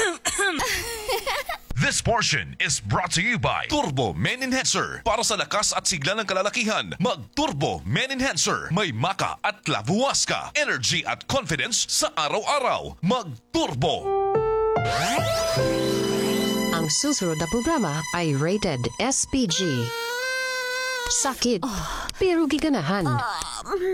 This portion is brought to you by Turbo Men Enhancer. Para sa lakas at sigla ng kalalakihan, mag-Turbo Men Enhancer. May maka at labuwas ka. Energy at confidence sa araw-araw. Mag-Turbo! Ang susunod na programa ay rated SPG. Sakit, pero giganahan.